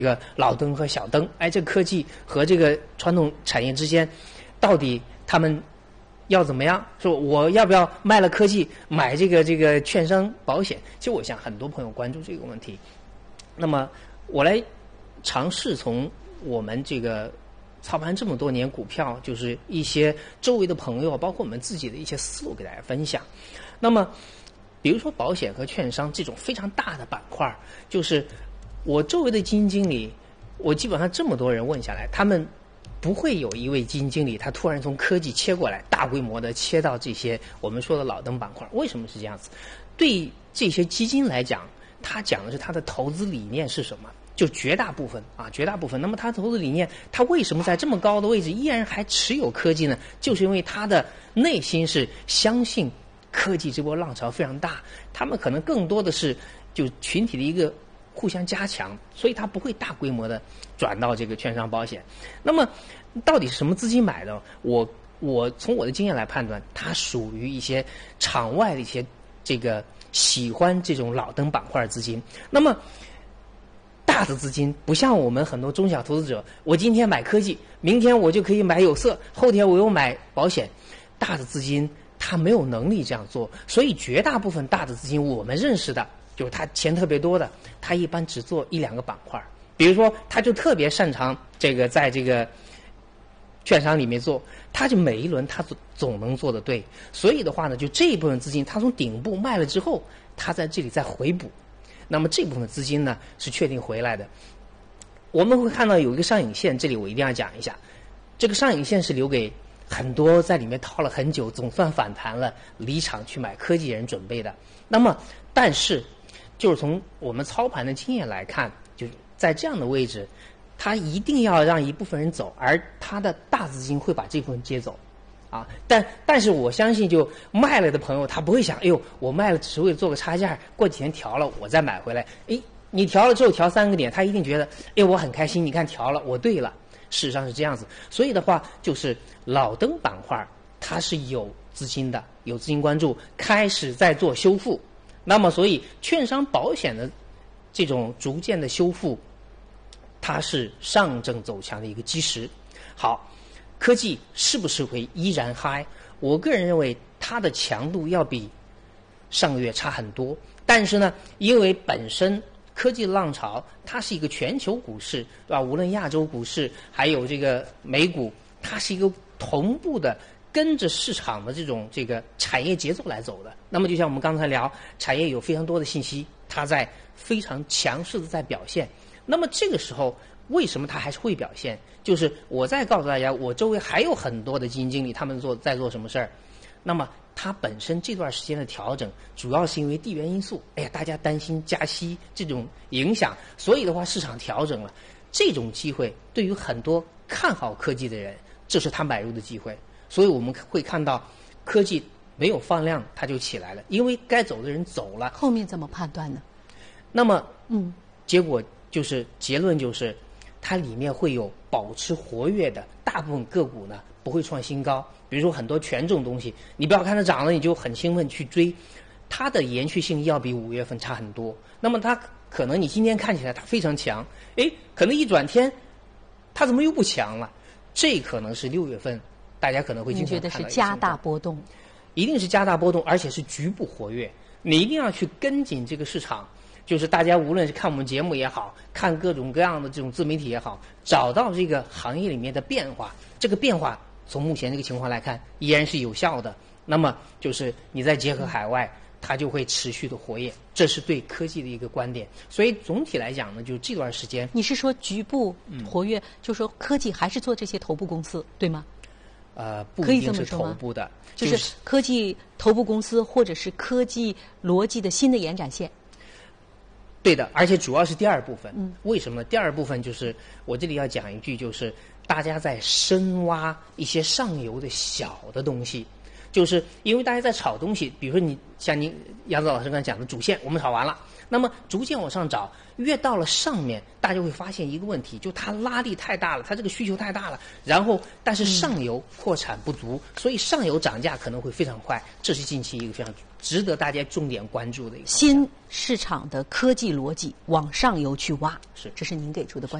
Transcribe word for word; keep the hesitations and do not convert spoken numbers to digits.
这个老灯和小灯，哎，这科技和这个传统产业之间，到底他们要怎么样？说我要不要卖了科技买这个这个券商保险？其实我想很多朋友关注这个问题。那么我来尝试从我们这个操盘这么多年股票，就是一些周围的朋友，包括我们自己的一些思路给大家分享。那么比如说保险和券商这种非常大的板块，就是我周围的基金经理，我基本上这么多人问下来，他们不会有一位基金经理他突然从科技切过来，大规模的切到这些我们说的老灯板块。为什么是这样子？对这些基金来讲，他讲的是他的投资理念是什么？就绝大部分啊，绝大部分。那么他投资理念，他为什么在这么高的位置依然还持有科技呢？就是因为他的内心是相信科技这波浪潮非常大，他们可能更多的是就群体的一个互相加强，所以他不会大规模的转到这个券商保险。那么到底是什么资金买的？我我从我的经验来判断，它属于一些场外的一些这个喜欢这种老灯板块的资金。那么大的资金不像我们很多中小投资者，我今天买科技，明天我就可以买有色，后天我又买保险。大的资金他没有能力这样做，所以绝大部分大的资金我们认识的，就是他钱特别多的，他一般只做一两个板块。比如说他就特别擅长这个在这个券商里面做，他就每一轮他总总能做得对。所以的话呢，就这一部分资金他从顶部卖了之后，他在这里再回补，那么这部分资金呢是确定回来的。我们会看到有一个上影线，这里我一定要讲一下，这个上影线是留给很多在里面套了很久，总算反弹了，离场去买科技人准备的。那么但是就是从我们操盘的经验来看，就是在这样的位置，他一定要让一部分人走，而他的大资金会把这部分接走啊。但但是我相信，就卖了的朋友，他不会想，哎呦，我卖了只是为了做个差价，过几天调了我再买回来。哎，你调了之后调三个点，他一定觉得，哎，我很开心，你看调了，我对了。事实上是这样子，所以的话，就是老灯板块它是有资金的，有资金关注，开始在做修复。那么，所以券商保险的这种逐渐的修复，它是上证走强的一个基石。好，科技是不是会依然嗨？我个人认为它的强度要比上个月差很多，但是呢，因为本身科技浪潮它是一个全球股市，对吧？无论亚洲股市还有这个美股，它是一个同步的跟着市场的这种这个产业节奏来走的。那么就像我们刚才聊，产业有非常多的信息，它在非常强势的在表现。那么这个时候为什么它还是会表现？就是我再告诉大家，我周围还有很多的基金经理，他们做在做什么事儿。那么它本身这段时间的调整，主要是因为地缘因素。哎呀，大家担心加息这种影响，所以的话市场调整了。这种机会对于很多看好科技的人，这是他买入的机会。所以我们会看到科技没有放量，它就起来了，因为该走的人走了。 后面怎么判断呢？ 那么， 嗯， 结果就是结论就是，它里面会有保持活跃的，大部分个股呢不会创新高。比如说很多权重东西，你不要看它涨了你就很兴奋去追，它的延续性要比五月份差很多。那么它可能你今天看起来它非常强，哎，可能一转天它怎么又不强了？这可能是六月份大家可能会经常看到。 你觉得是加大波动？ 一定是加大波动，而且是局部活跃。你一定要去跟紧这个市场，就是大家无论是看我们节目也好，看各种各样的这种自媒体也好，找到这个行业里面的变化。这个变化从目前这个情况来看，依然是有效的。那么就是你再结合海外，它就会持续的活跃。这是对科技的一个观点。所以总体来讲呢，就这段时间， 你是说局部活跃，嗯、就说科技还是做这些头部公司，对吗？ 呃，不一定是头部的， 就, 就是科技头部公司或者是科技逻辑的新的延展线。 对的，而且主要是第二部分。 嗯， 为什么？第二部分就是我这里要讲一句，就是大家在深挖一些上游的小的东西，就是因为大家在炒东西，比如说你像您杨子老师刚才讲的主线，我们炒完了， 那么逐渐往上找，越到了上面，大家会发现一个问题，就它拉力太大了，它这个需求太大了。然后，但是上游扩产不足，嗯、所以上游涨价可能会非常快。这是近期一个非常值得大家重点关注的一个新市场的科技逻辑往上游去挖， 是， 这是您给出的观点。